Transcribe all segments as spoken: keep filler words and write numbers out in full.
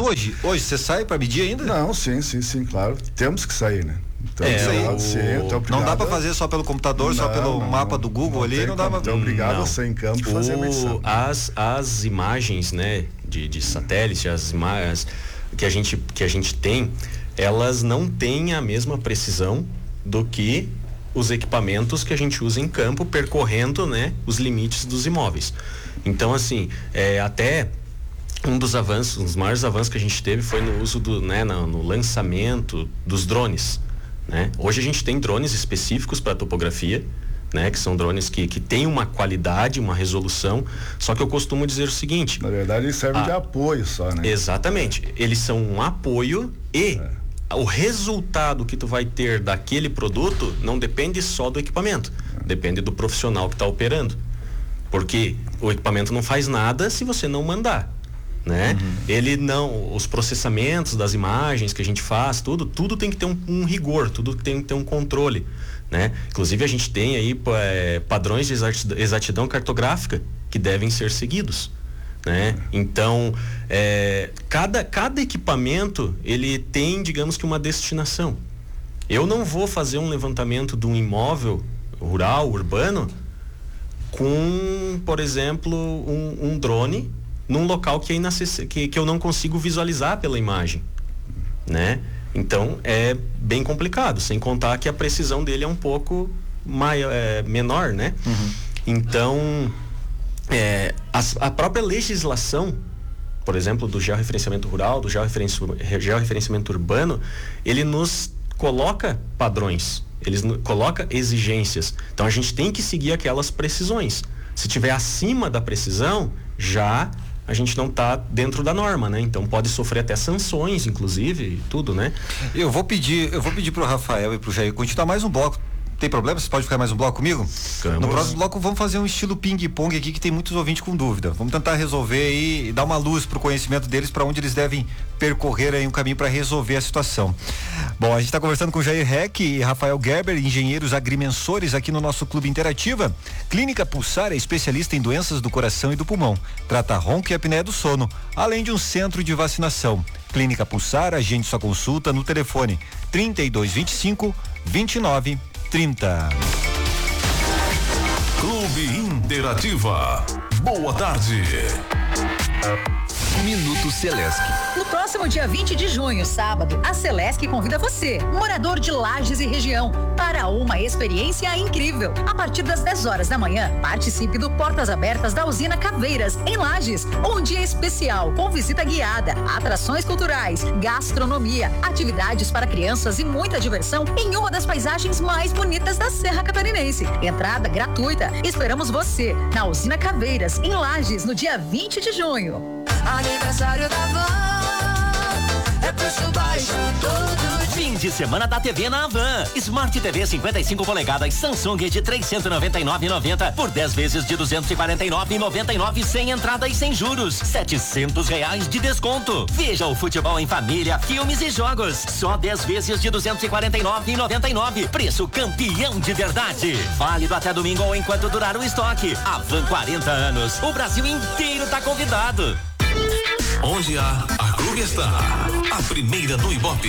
hoje, hoje você sai para medir ainda? Não, sim, sim, sim, claro. Temos que sair, né? Então, é, o... sim, então, não dá para fazer só pelo computador, não, só pelo não, mapa não, do Google não ali, não dá pra... Então, obrigado não. a ser em campo o, fazer a medição. As, as imagens, né, de, de satélite, as imagens que a gente, que a gente tem, elas não têm a mesma precisão do que os equipamentos que a gente usa em campo, percorrendo, né, os limites dos imóveis. Então, assim, é, até um dos avanços, um dos maiores avanços que a gente teve foi no uso do, né, no, no lançamento dos drones, né? Hoje a gente tem drones específicos para topografia, né, que são drones que, que têm uma qualidade, uma resolução, só que eu costumo dizer o seguinte... Na verdade, eles servem a, de apoio só, né? Exatamente. Eles são um apoio e é. o resultado que tu vai ter daquele produto não depende só do equipamento, é. depende do profissional que está operando. Porque o equipamento não faz nada se você não mandar, né? Uhum. Ele não, os processamentos das imagens que a gente faz, tudo, tudo tem que ter um, um rigor, tudo tem que ter um controle, né? Inclusive a gente tem aí é, padrões de exatidão cartográfica que devem ser seguidos, né? Uhum. Então, é, cada, cada equipamento, ele tem, digamos que uma destinação. Eu não vou fazer um levantamento de um imóvel rural, urbano, com, por exemplo, um, um drone num local que, é inacess... que, que eu não consigo visualizar pela imagem, né? Então é bem complicado, sem contar que a precisão dele é um pouco maior, é, menor, né? Uhum. Então é, a, a própria legislação, por exemplo, do georreferenciamento rural, do georreferenciamento urbano, ele nos coloca padrões, eles coloca exigências. Então a gente tem que seguir aquelas precisões. Se tiver acima da precisão, já a gente não está dentro da norma, né? Então pode sofrer até sanções, inclusive, tudo, né? Eu vou pedir, eu vou pedir pro Rafael e pro Jair continuar mais um bloco. Tem problema? Você pode ficar mais um bloco comigo? Vamos. No próximo bloco vamos fazer um estilo ping-pong aqui, que tem muitos ouvintes com dúvida. Vamos tentar resolver aí e dar uma luz pro conhecimento deles, para onde eles devem percorrer aí um caminho para resolver a situação. Bom, a gente está conversando com Jair Heck e Rafael Gerber, engenheiros agrimensores aqui no nosso Clube Interativa. Clínica Pulsar é especialista em doenças do coração e do pulmão. Trata ronco e apneia do sono, além de um centro de vacinação. Clínica Pulsar, agende sua consulta no telefone trinta e dois, vinte e cinco, vinte e nove, trinta. Clube Interativa. Boa tarde. Minuto Celesc. No próximo dia vinte de junho, sábado, a Celesc convida você, morador de Lages e região, para uma experiência incrível. A partir das dez horas da manhã, participe do Portas Abertas da Usina Caveiras, em Lages. Um dia especial, com visita guiada, atrações culturais, gastronomia, atividades para crianças e muita diversão em uma das paisagens mais bonitas da Serra Catarinense. Entrada gratuita. Esperamos você na Usina Caveiras, em Lages, no dia vinte de junho. Aniversário da Van, é preço baixo todos. Fim de semana da T V na Van. Smart T V cinquenta e cinco polegadas Samsung de trezentos e noventa e nove reais e noventa centavos por dez vezes de duzentos e quarenta e nove reais e noventa e nove centavos sem entrada e sem juros. setecentos reais de desconto. Veja o futebol em família, filmes e jogos. Só dez vezes de duzentos e quarenta e nove reais e noventa e nove centavos. Preço campeão de verdade. Válido até domingo ou enquanto durar o estoque. A Van, quarenta anos. O Brasil inteiro tá convidado. Onde há, a Clube está. A primeira do Ibope.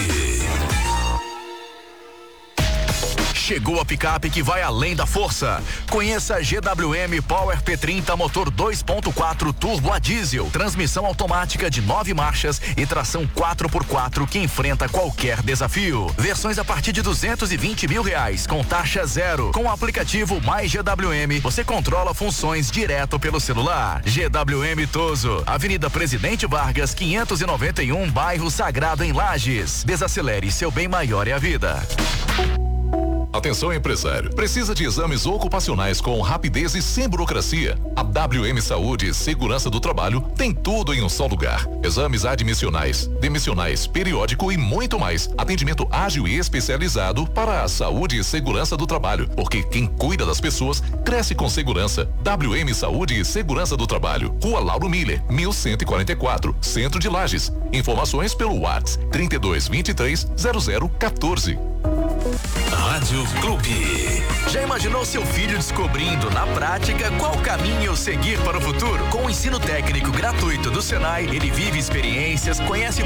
Chegou a picape que vai além da força. Conheça a G W M Power P trinta motor dois ponto quatro turbo a diesel, transmissão automática de nove marchas e tração quatro por quatro que enfrenta qualquer desafio. Versões a partir de duzentos e vinte mil reais com taxa zero. Com o aplicativo Mais G W M, você controla funções direto pelo celular. G W M Toso, Avenida Presidente Vargas, quinhentos e noventa e um, bairro Sagrado, em Lages. Desacelere, seu bem maior é a vida. Atenção, empresário. Precisa de exames ocupacionais com rapidez e sem burocracia? A W M Saúde e Segurança do Trabalho tem tudo em um só lugar. Exames admissionais, demissionais, periódico e muito mais. Atendimento ágil e especializado para a saúde e segurança do trabalho. Porque quem cuida das pessoas cresce com segurança. W M Saúde e Segurança do Trabalho. Rua Lauro Miller, mil cento e quarenta e quatro, Centro de Lages. Informações pelo WhatsApp trinta e dois, vinte e três, zero zero, quatorze. Rádio Clube. Já imaginou seu filho descobrindo na prática qual caminho seguir para o futuro? Com o ensino técnico gratuito do Senai, ele vive experiências, conhece